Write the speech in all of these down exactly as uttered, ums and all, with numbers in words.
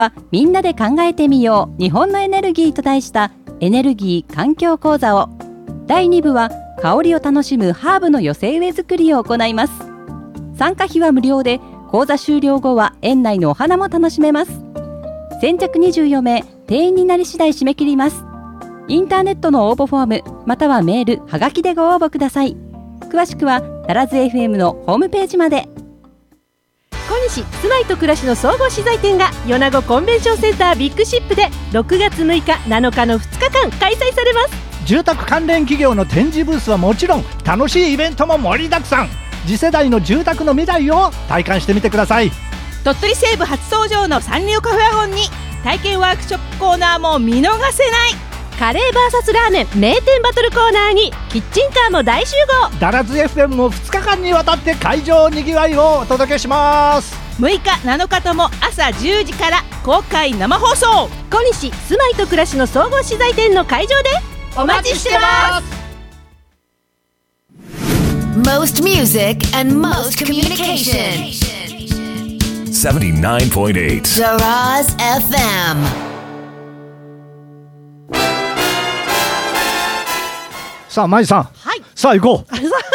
みんなで考えてみよう日本のエネルギーと題したエネルギー環境講座を、だいに部は香りを楽しむハーブの寄せ植え作りを行います。参加費は無料で、講座終了後は園内のお花も楽しめます。先着にじゅうよんめい、定員になり次第締め切ります。インターネットの応募フォームまたはメール、はがきでご応募ください。詳しくはタラズ エフエム のホームページまで。 小西住まいと暮らしの総合資材展が米子コンベンションセンタービッグシップでろくがつむいか、なのかのふつかかん開催されます。 住宅関連企業の展示ブースはもちろん、楽しいイベントも盛りだくさん。次世代の住宅の未来を体感してみてください。 鳥取西部初登場のサンリオカフェワゴンに体験ワークショップコーナーも見逃せない。カレー ブイエス ラーメン名店バトルコーナーにキッチンカーも大集合。 ダラズ エフエム もふつかかんにわたって会場にぎわいをお届けします。 むいかなのかとも朝じゅうじから公開生放送。小西住まいと暮らしの総合資材店の会場でお待ちしてます。 Most music and most communication seventy-nine point eight Daraz エフエム。 さあまいさん、 はい、 さあ行こう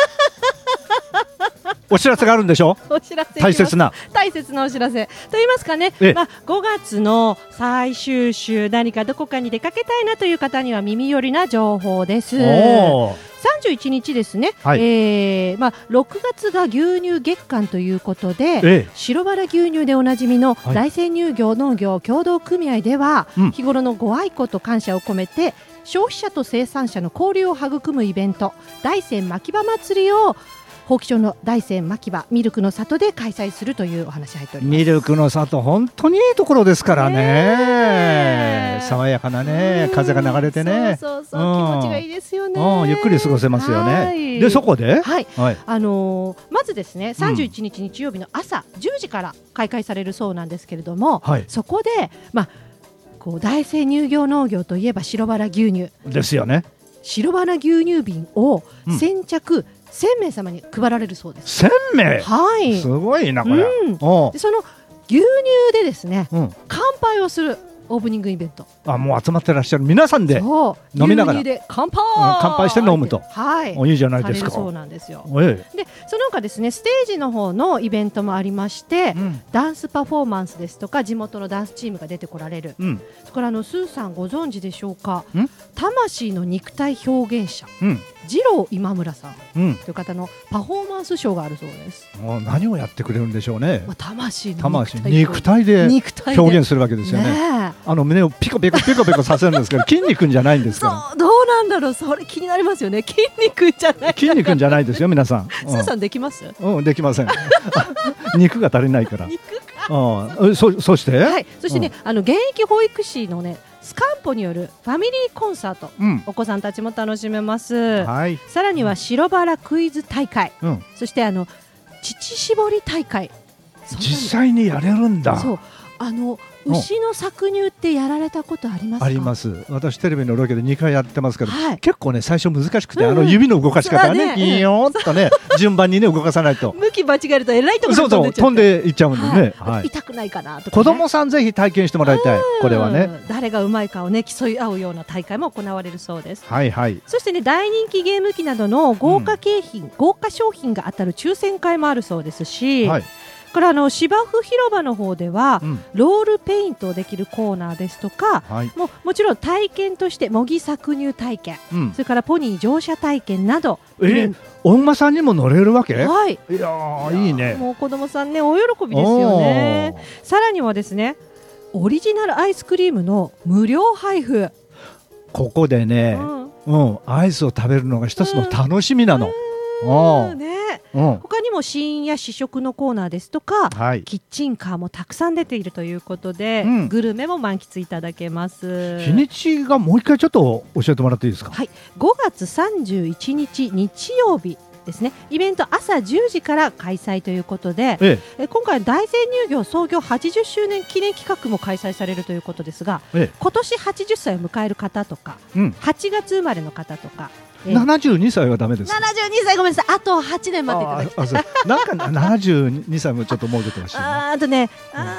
お知らせがあるんでしょ。 お知らせ大切な大切なお知らせと言いますかね、まあ、ごがつの最終週、何かどこかに出かけたいなという方には耳寄りな情報です。さんじゅういちにちですね、はい、えーまあ、ろくがつが牛乳月間ということで、ええ、白バラ牛乳でおなじみの大山乳業農業協同組合では、はい、日頃のご愛顧と感謝を込めて消費者と生産者の交流を育むイベント、大山牧場祭りを宝木町の大山牧場ミルクの里で開催するというお話入っております。 ミルクの里本当にいいところですからね、爽やかなね、風が流れてね、 そうそうそう、うん、気持ちがいいですよね。 ゆっくり過ごせますよね。でそこで、 はいはい、あのー、まずですねさんじゅういちにち日曜日の朝じゅうじから開会されるそうなんですけれども、はい、そこで、まあ、こう大山乳業農業といえば白バラ牛乳ですよね。 白バラ牛乳瓶を先着、うん、せんめい様に配られるそうです。 せんめい、 はい、 すごいなこれ、うん、 でその牛乳でですね、うん、乾杯をするオープニングイベント。 あ、もう集まってらっしゃる皆さんで飲みながら牛乳で乾杯、 うん、乾杯して飲むと、 はい、 いいじゃないですか。 そうなんですよ。 ええ、 でその他ですねステージの方のイベントもありまして、うん、ダンスパフォーマンスですとか地元のダンスチームが出てこられる、うん、それからあのスーさんご存知でしょうか、魂の肉体表現者、うん、次郎今村さん、うん、という方のパフォーマンスショーがあるそうです。 何をやってくれるんでしょうね。 まあ、魂の魂肉体で表現するわけですよね。ね、あの胸をピコピコピコピコさせるんですけど筋肉じゃないんですから。 そう、どうなんだろう、それ気になりますよね。筋肉じゃない、 筋肉じゃないですよ皆さん。 スーさんできます？ うん、できません肉が足りないから。 肉か、うん、そ, そして、 はい、そしてね、うん、あの現役保育士のねスカンポによるファミリーコンサート、うん、お子さんたちも楽しめます、はい、さらには白バラクイズ大会、うん、そしてあの乳搾り大会、 実際にやれるんだ。 そう、あの牛の搾乳ってやられたことありますか？ あります。私テレビのロケでにかいやってますけど、はい、結構ね最初難しくて、うん、あの指の動かし方がね、ギーヨーンとね順番にね動かさないと向き間違えるとえらいところに飛んでっちゃう。そうそう、飛んでいっちゃうんでね、はいはい、 痛くないかなとか、ね、 子供さんぜひ体験してもらいたい。これはね、 誰がうまいかをね競い合うような大会も行われるそうです。 はいはい。 そしてね大人気ゲーム機などの豪華景品、うん、豪華商品が当たる抽選会もあるそうですし、はい、からあの芝生広場の方では、うん、ロールペイントできるコーナーですとか、はい、も, もちろん体験として模擬搾乳体験、うん、それからポニー乗車体験など、 えー、お馬さんにも乗れるわけ？ はい、 いやーいいね。 もう子供さんねお喜びですよね。さらにはですねオリジナルアイスクリームの無料配布。 ここでね、うんうん、アイスを食べるのが一つの楽しみなの。 うん、ね、うん、他にも試飲や試食のコーナーですとか、はい、キッチンカーもたくさん出ているということで、うん、グルメも満喫いただけます。 日にちがもう一回ちょっと教えてもらっていいですか？ はい、ごがつさんじゅういちにち日曜日ですね。イベント朝じゅうじから開催ということで、ええ、え今回大山乳業創業はちじゅっしゅうねん記念企画も開催されるということですが、ええ、今年はちじゅっさいを迎える方とか、うん、はちがつ生まれの方とか、 ななじゅうにさいはダメですか？ ななじゅうにさいごめんなさい、あとはちねん待っていただきたい。 なんかななじゅうにさいもちょっともう出てほしいな。 ああとね、あ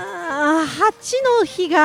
あ、はちの日が